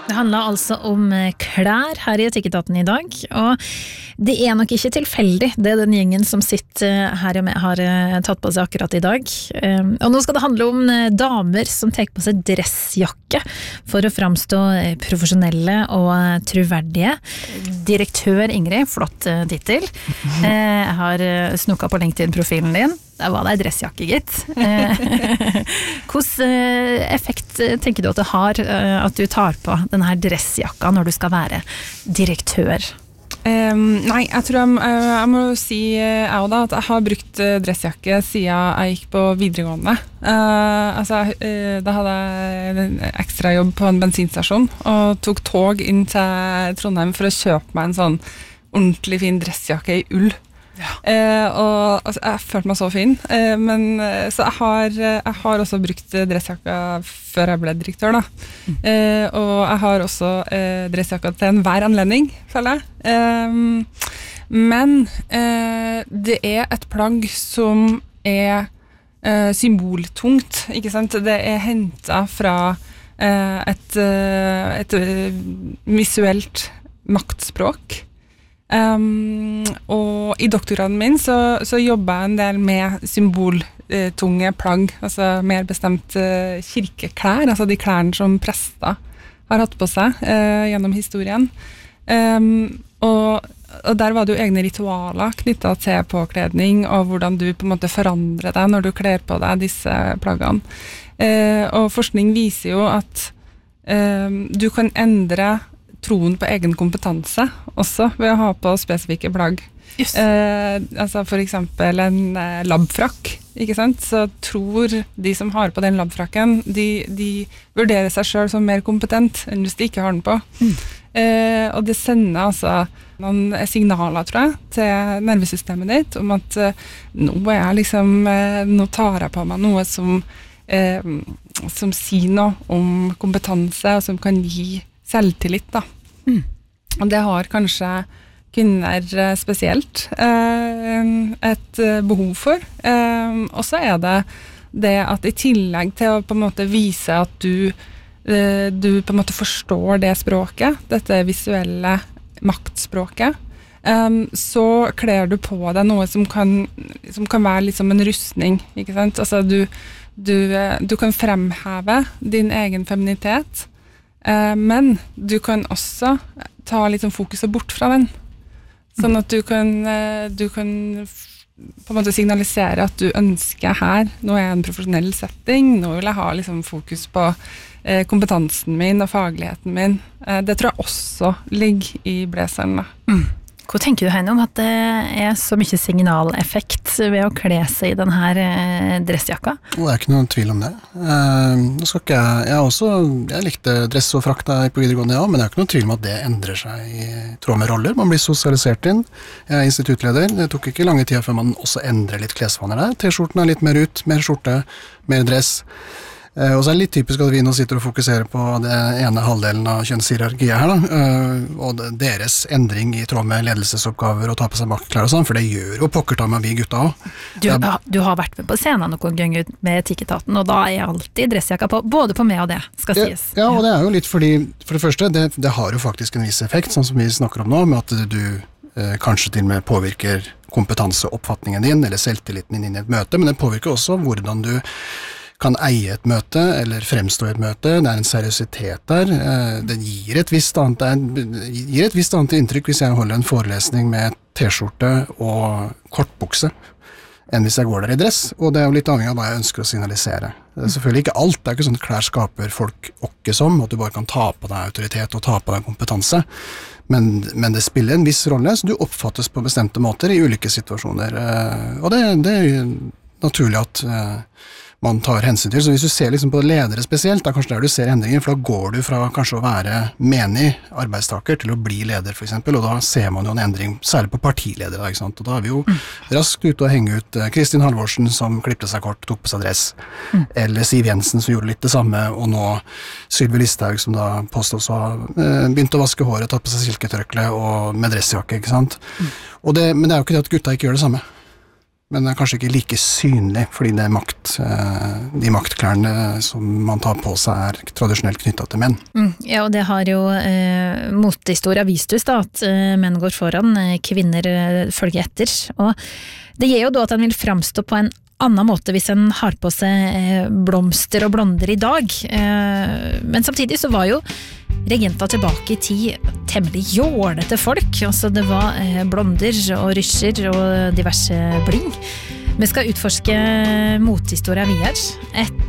Det handler altså om klær her I Etikketaten I dag, og det nok ikke tilfeldig, det den gjengen som sitter her med har tatt på seg akkurat I dag. Og nå skal det handle om damer som tar på seg dressjakke for å framstå profesjonelle og troverdige. Direktør Ingrid, flott titel. Jeg har snukket på LinkedIn-profilen din. Der var det en dressjakke, gitt. Hvordan effekt tenker du at det har at du tar på denne dressjakka når du skal være direktør? Nei, jeg tror jeg må si da, at jeg har brukt dressjakke siden jeg gikk på videregående. Da hadde jeg en ekstra jobb på en bensinstasjon og tok tog inn til Trondheim for å kjøpe meg en sånn ordentlig fin dressjakke I ull. Ja. Og altså, jeg følte meg så fin, så jeg har også brukt dressjakka før jeg ble direktør da. Og jeg har også dressjakka til enhver anledning, føler jeg. Men det et plagg som symboltungt, ikke sant? Det hentet fra et visuelt maktspråk. Og I doktorgraden min så jobbet jeg en del med symboltunge plagg, altså mer bestemt kirkeklær, altså de klærne som prester har hatt på seg gjennom historien. Og der var det jo egne ritualer knyttet til påkledning og hvordan du på en måte forandrer deg når du kler på deg disse plaggene. Og forskning viser jo at du kan endre troen på egen kompetanse også ved å ha på spesifikke plagg. Altså for eksempel en labfrakk, ikke sant? Så tror de som har på den labfrakken, de vurderer seg selv som mer kompetent enn hvis de ikke har den på. Og det sender altså noen signaler, tror jeg, til nervesystemet ditt om at nå tar jeg på meg noe som sier noe om kompetanse og som kan gi selvtillit da. Og det har kanskje kvinner spesielt et behov for. Og så det at I tillegg til å på en måte vise at du på en måte forstår det språket, dette visuelle maktspråket, så kler du på deg noe som kan være litt som en rustning, ikke sant? Altså du kan fremheve din egen feminitet, men du kan også ta litt sånn fokuset bort fra den. Sånn at du kan på en måte signalisere at du ønsker her, nå jeg en profesjonell setting, nå vil jeg ha liksom fokus på kompetansen min og fagligheten min. Det tror jeg også ligger I blazeren da. Hva tenker du Heine om at det så mye signaleffekt ved å kle seg I denne dressjakka? Det ikke noen tvil om det. Jeg likte dress og frakk da på videregående, ja, men det ikke noen tvil om at det endrer seg I tråd med roller. Man blir sosialisert inn. Jeg instituttleder. Det tok ikke lange tid før man også endrer litt klesvaner der. T-skjorten litt mer ut, mer skjorte, mer dress. Og så det litt typisk at vi nå sitter og fokuserer på det ene halvdelen av kjønnshierarkiet her da, og deres endring I tråd med ledelsesoppgaver og ta på seg maktklær og sånn, for det gjør jo pokker ta med vi gutta også. Du har vært med på scenen noen ganger med Etikketaten, og da alltid dressjakka på, både på meg og det, skal sies. Ja, og det jo litt fordi, for det første, det har jo faktisk en viss effekt, sånn som vi snakker om nå, med at du kanskje til og med påvirker kompetanseoppfatningen din, eller selvtilliten din I et møte, men det påvirker også hvordan du kan eie et møte, eller fremstå I et møte, det en seriøsitet der, det gir et visst annet inntrykk hvis jeg holder en forelesning med t-skjorte og kortbukse, enn hvis jeg går der I dress, og det jo litt avhengig av hva jeg ønsker å signalisere. Det selvfølgelig ikke alt, det ikke sånn at klær skaper folk åkke som, at du bare kan ta på deg autoritet og ta på deg kompetanse, men det spiller en viss rolle, så du oppfattes på bestemte måter I ulike situasjoner, og det naturlig at man tar hensyn til. Så hvis du ser liksom på ledere spesielt, da kanskje der du ser endringer, for da går du fra kanskje å være menig arbeidstaker til å bli leder for eksempel, og da ser man jo en endring, særlig på partiledere, ikke sant? Og da vi jo raskt ute og henge ut Kristin Halvorsen som klippte seg kort, tok på seg dress, eller Siv Jensen som gjorde litt det samme, og nå Sylvi Listhaug som da påstås å ha begynt å vaske håret, tatt på seg silketørkle og med dressjakke, ikke sant? Men det jo ikke det at gutta ikke gjør det samme. men det er kanskje ikke like synlig, fordi det de maktklærne som man tar på seg er tradisjonelt knyttet til menn. Ja, og det har jo motehistoria vist oss da, at menn går foran, kvinner følger etter, og det gjør jo da at en vil framstå på en annen måte hvis en har på seg blomster og blonder i dag, men samtidig så var jo regenter tilbake i tid temmelig jålete folk, altså det var blonder og rysjer og diverse bling. Vi skal utforske motehistoria videre.